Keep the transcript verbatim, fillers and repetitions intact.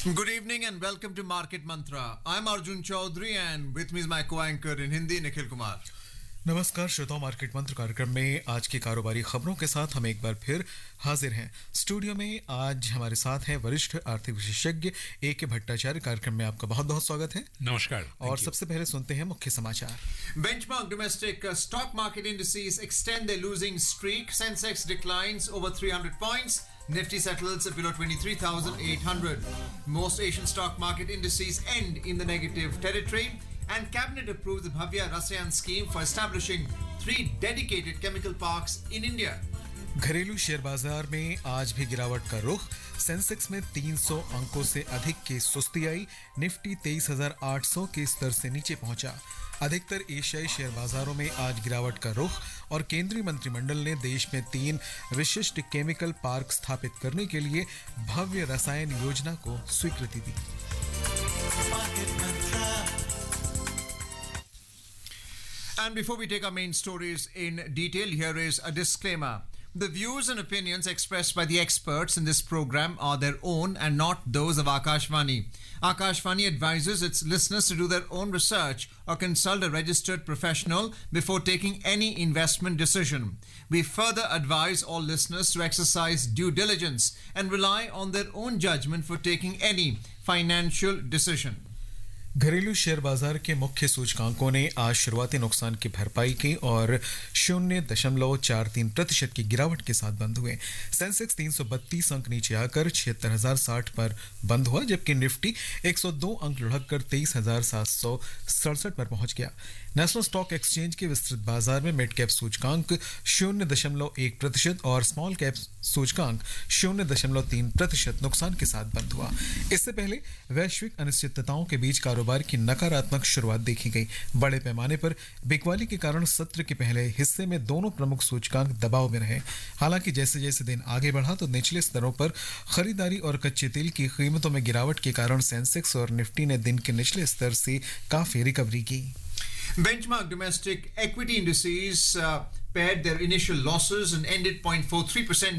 Good evening and welcome to Market Mantra. I'm Arjun Chaudhary and with me is my co-anchor in Hindi, Nikhil Kumar. नमस्कार श्रोताओं, market मंत्र कार्यक्रम में आज की कारोबारी खबरों के साथ हम एक बार फिर हाजिर हैं। स्टूडियो में आज हमारे साथ हैं वरिष्ठ आर्थिक विशेषज्ञ ए के भट्टाचार्य। कार्यक्रम में आपका बहुत बहुत स्वागत है। नमस्कार। और सबसे पहले सुनते हैं मुख्य समाचार। Benchmark domestic uh, stock market indices extend their losing streak. Sensex declines over three hundred points. Nifty settles below twenty-three thousand eight hundred. Most Asian stock market indices end in the negative territory. And Cabinet approves the Bhavya Rasayan scheme for establishing three dedicated chemical parks in India. घरेलू share बाजार में आज भी गिरावट का रुख। Sensex में तीन सौ अंकों से अधिक की सुस्ती आई। निफ्टी तेईस हज़ार आठ सौ के स्तर से नीचे पहुंचा। अधिकतर एशियाई शेयर बाजारों में आज गिरावट का रुख और केंद्रीय मंत्रिमंडल ने देश में तीन विशिष्ट केमिकल पार्क स्थापित करने के लिए भव्य रसायन योजना को स्वीकृति दी। And before we take our main stories in detail, here is a disclaimer. The views and opinions expressed by the experts in this program are their own and not those of Akashvani. Akashvani advises its listeners to do their own research or consult a registered professional before taking any investment decision. We further advise all listeners to exercise due diligence and rely on their own judgment for taking any financial decision. घरेलू share बाजार के मुख्य सूचकांकों ने आज शुरुआती नुकसान की भरपाई की और शून्य दशमलव चार तीन प्रतिशत की गिरावट के साथ बंद हुए। सेंसेक्स तीन सौ बत्तीस अंक नीचे आकर छिहत्तर हजार साठ पर बंद हुआ, जबकि निफ्टी एक सौ दो अंक लुढ़ककर तेईस हजार सात सौ सड़सठ पर पहुंच गया। नेशनल स्टॉक एक्सचेंज के विस्तृत बाजार में मिड कैप सूचकांक शून्य दशमलव एक प्रतिशत और स्मॉल कैप सूचकांक शून्य दशमलव तीन प्रतिशत नुकसान के साथ बंद हुआ। इससे पहले वैश्विक अनिश्चितताओं के बीच कारोबार की नकारात्मक शुरुआत देखी गई। बड़े पैमाने पर बिकवाली के कारण सत्र के पहले हिस्से में दोनों प्रमुख सूचकांक दबाव में रहे। हालांकि जैसे जैसे दिन आगे बढ़ा तो निचले स्तरों पर खरीदारी और कच्चे तेल की कीमतों में गिरावट के कारण सेंसेक्स और निफ्टी ने दिन के निचले स्तर से काफी रिकवरी की। Benchmark domestic equity indices uh, pared their initial losses and ended zero point four three percent